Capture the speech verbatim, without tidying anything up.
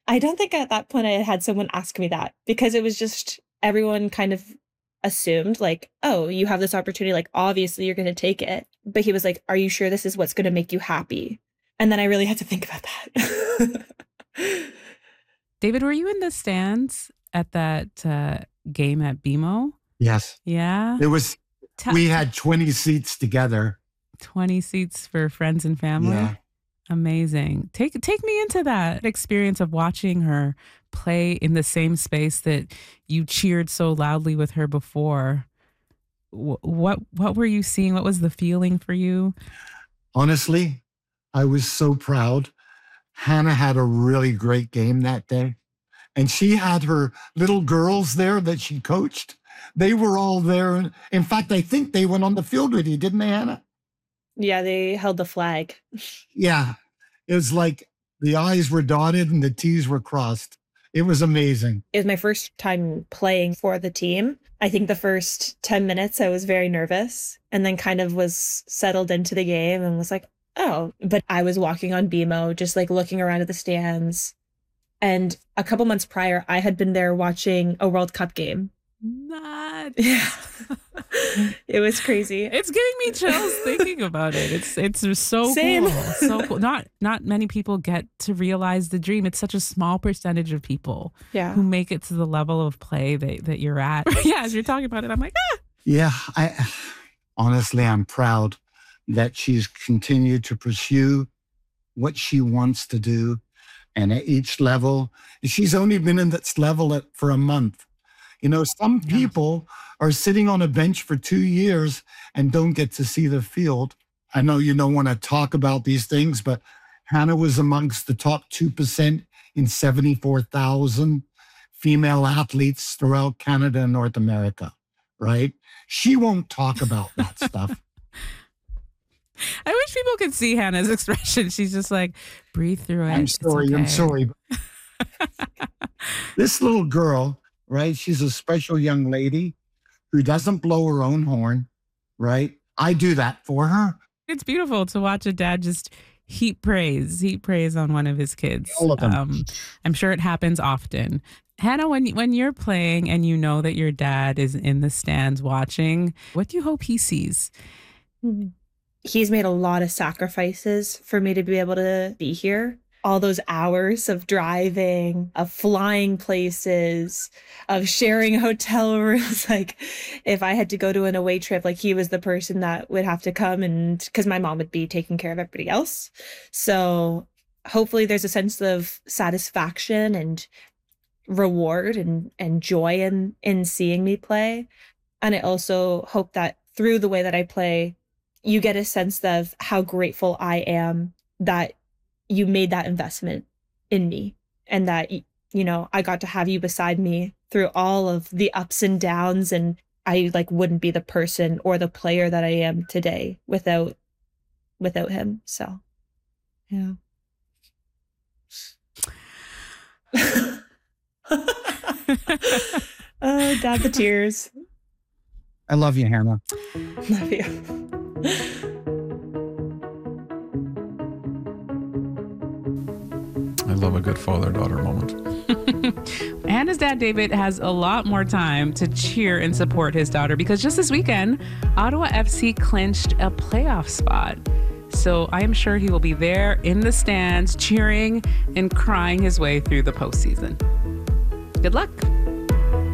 I don't think at that point I had someone ask me that because it was just everyone kind of assumed like, oh, you have this opportunity. Like, obviously you're going to take it. But he was like, are you sure this is what's going to make you happy? And then I really had to think about that. David, were you in the stands at that uh, game at B M O? Yes. Yeah. It was, T- we had twenty seats together. twenty seats for friends and family. Yeah. Amazing. Take take me into that experience of watching her play in the same space that you cheered so loudly with her before. What what were you seeing? What was the feeling for you? Honestly, I was so proud. Hannah had a really great game that day. And she had her little girls there that she coached. They were all there. In fact, I think they went on the field with you, didn't they, Hannah? Yeah, they held the flag. Yeah. It was like the I's were dotted and the T's were crossed. It was amazing. It was my first time playing for the team. I think the first ten minutes I was very nervous and then kind of was settled into the game and was like, oh, but I was walking on B M O, just like looking around at the stands. And a couple months prior, I had been there watching a World Cup game. Not. Yeah. It was crazy. It's giving me chills thinking about it. It's it's so Same. cool. So cool. Not not many people get to realize the dream. It's such a small percentage of people Yeah. who make it to the level of play that, that you're at. Yeah, as you're talking about it, I'm like, ah. Yeah, I honestly, I'm proud that she's continued to pursue what she wants to do. And at each level, she's only been in this level at, for a month. You know, some people are sitting on a bench for two years and don't get to see the field. I know you don't want to talk about these things, but Hannah was amongst the top two percent in seventy-four thousand female athletes throughout Canada and North America, right? She won't talk about that stuff. I wish people could see Hannah's expression. She's just like, breathe through it. I'm It's sorry, I'm okay. sorry. This little girl, right? She's a special young lady who doesn't blow her own horn, right? I do that for her. It's beautiful to watch a dad just heap praise, heap praise on one of his kids. All of them. Um, I'm sure it happens often. Hannah, when when you're playing and you know that your dad is in the stands watching, what do you hope he sees? He's made a lot of sacrifices for me to be able to be here. All those hours of driving, of flying places, of sharing hotel rooms. Like if I had to go to an away trip, like he was the person that would have to come, and because my mom would be taking care of everybody else. So hopefully there's a sense of satisfaction and reward and, and joy in, in seeing me play. And I also hope that through the way that I play, you get a sense of how grateful I am that you made that investment in me and that, you know, I got to have you beside me through all of the ups and downs. And I like wouldn't be the person or the player that I am today without, without him. So, yeah. Oh, dad, the tears. I love you, Hannah. Love you. I love a good father-daughter moment. Hannah's dad, David, has a lot more time to cheer and support his daughter because just this weekend, Ottawa F C clinched a playoff spot. So I am sure he will be there in the stands cheering and crying his way through the postseason. Good luck.